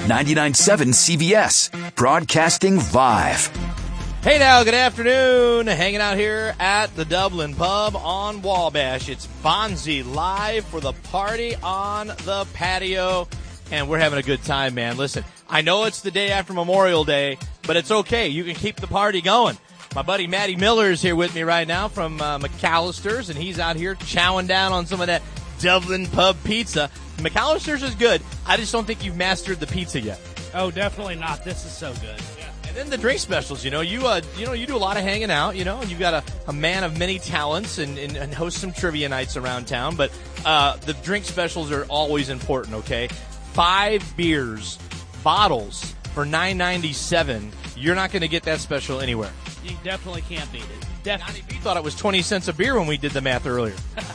99.7 CBS, broadcasting live. Hey now, good afternoon. Hanging out here at the Dublin Pub on Wabash. It's Bonzi live for the party on the patio, and we're having a good time, man. Listen, I know it's the day after Memorial Day, but it's okay. You can keep the party going. My buddy Matty Miller is here with me right now from McAllister's, and he's out here chowing down on some of that Dublin Pub pizza. McAllister's is good. I just don't think you've mastered the pizza yet. Oh, definitely not. This is so good. Yeah. And then the drink specials. You do a lot of hanging out. And you've got a man of many talents and host some trivia nights around town. But the drink specials are always important. Okay, 5 beers, bottles for $9.97. You're not going to get that special anywhere. You definitely can't beat it. Definitely. You thought it was 20 cents a beer when we did the math earlier.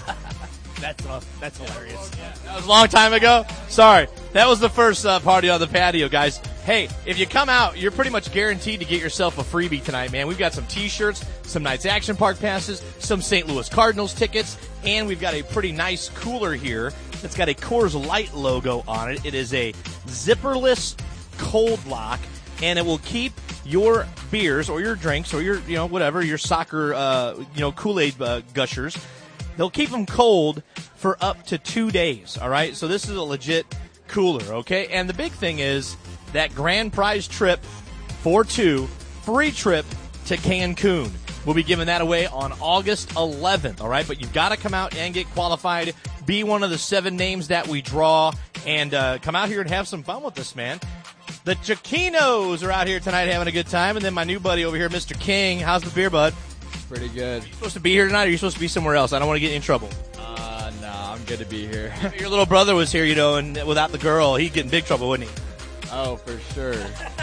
That's hilarious. That was a long time ago. Sorry. That was the first party on the patio, guys. Hey, if you come out, you're pretty much guaranteed to get yourself a freebie tonight, man. We've got some T-shirts, some Knights Action Park passes, some St. Louis Cardinals tickets, and we've got a pretty nice cooler here that's got a Coors Light logo on it. It is a zipperless cold lock, and it will keep your beers or your drinks or your, whatever, your soccer, Kool-Aid gushers. They'll keep them cold for up to 2 days, all right? So this is a legit cooler, okay? And the big thing is that grand prize trip for 2, free trip to Cancun. We'll be giving that away on August 11th, all right? But you've got to come out and get qualified, be one of the 7 names that we draw, and come out here and have some fun with us, man. The Chiquinos are out here tonight having a good time, and then my new buddy over here, Mr. King. How's the beer, bud? Pretty good. Are you supposed to be here tonight, or are you supposed to be somewhere else? I don't want to get you in trouble. No, I'm good to be here. If your little brother was here, and without the girl, he'd get in big trouble, wouldn't he? Oh, for sure.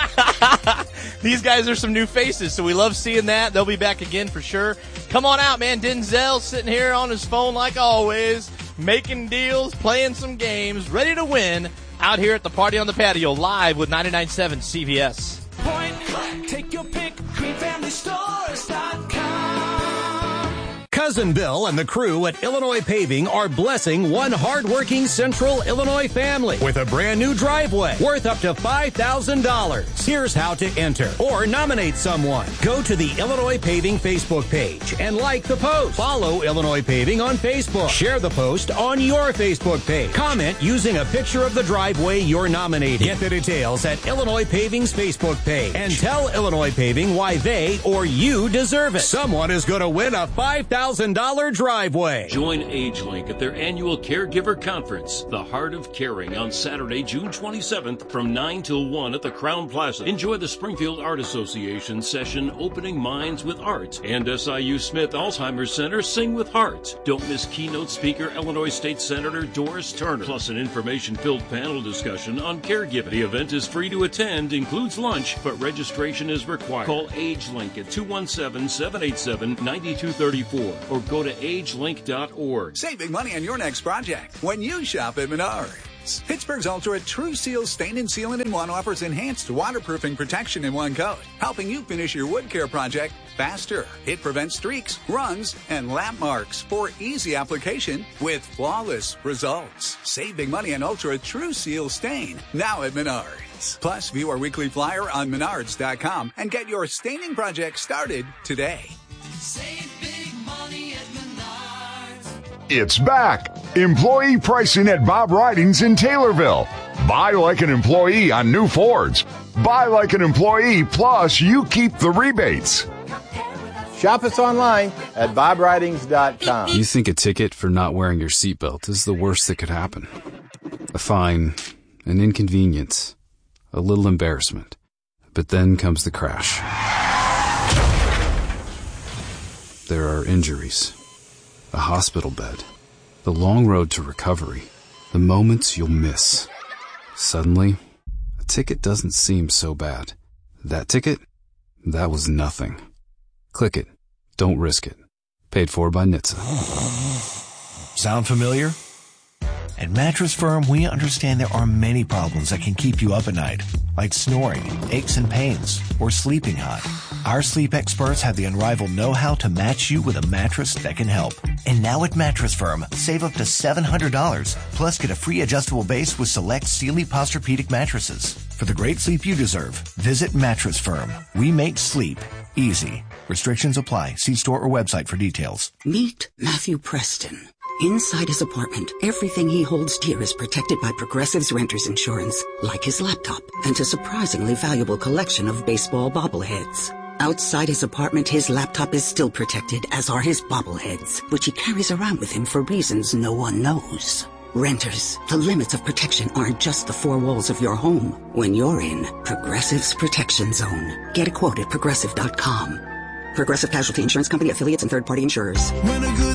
These guys are some new faces, so we love seeing that. They'll be back again for sure. Come on out, man. Denzel sitting here on his phone like always, making deals, playing some games, ready to win out here at the party on the patio, live with 99.7 CBS. Point click, take your pick, greenfamilystores.com. Cousin Bill and the crew at Illinois Paving are blessing one hardworking Central Illinois family with a brand new driveway worth up to $5,000. Here's how to enter or nominate someone. Go to the Illinois Paving Facebook page and like the post. Follow Illinois Paving on Facebook. Share the post on your Facebook page. Comment using a picture of the driveway you're nominating. Get the details at Illinois Paving's Facebook page and tell Illinois Paving why they or you deserve it. Someone is going to win a $5,000 driveway. Join AgeLink at their annual Caregiver Conference, The Heart of Caring, on Saturday, June 27th from 9 till 1 at the Crown Plaza. Enjoy the Springfield Art Association session, Opening Minds with Art, and SIU Smith Alzheimer's Center, Sing with Heart. Don't miss keynote speaker Illinois State Senator Doris Turner, plus an information-filled panel discussion on caregiving. The event is free to attend, includes lunch, but registration is required. Call AgeLink at 217-787-9234. Or go to agelink.org. Save big money on your next project when you shop at Menards. Pittsburgh's Ultra True Seal Stain and Sealant in 1 offers enhanced waterproofing protection in 1 coat, helping you finish your wood care project faster. It prevents streaks, runs, and lap marks for easy application with flawless results. Save big money on Ultra True Seal Stain now at Menards. Plus, view our weekly flyer on Menards.com and get your staining project started today. Save big money at Menards. It's back. Employee pricing at Bob Ridings in Taylorville. Buy like an employee on new Fords. Buy like an employee, plus you keep the rebates. Shop us online at bobridings.com. You think a ticket for not wearing your seatbelt is the worst that could happen. A fine, an inconvenience, a little embarrassment. But then comes the crash. There are injuries, a hospital bed, the long road to recovery, the moments you'll miss. Suddenly, a ticket doesn't seem so bad. That ticket? That was nothing. Click it. Don't risk it. Paid for by NHTSA. Sound familiar? At Mattress Firm, we understand there are many problems that can keep you up at night, like snoring, aches and pains, or sleeping hot. Our sleep experts have the unrivaled know-how to match you with a mattress that can help. And now at Mattress Firm, save up to $700, plus get a free adjustable base with select Sealy Posturepedic mattresses. For the great sleep you deserve, visit Mattress Firm. We make sleep easy. Restrictions apply. See store or website for details. Meet Matthew Preston. Inside his apartment, everything he holds dear is protected by Progressive's Renter's Insurance, like his laptop and his surprisingly valuable collection of baseball bobbleheads. Outside his apartment, his laptop is still protected, as are his bobbleheads, which he carries around with him for reasons no one knows. Renters, the limits of protection aren't just the four walls of your home. When you're in Progressive's Protection Zone, get a quote at Progressive.com. Progressive Casualty Insurance Company, affiliates, and third-party insurers. When a good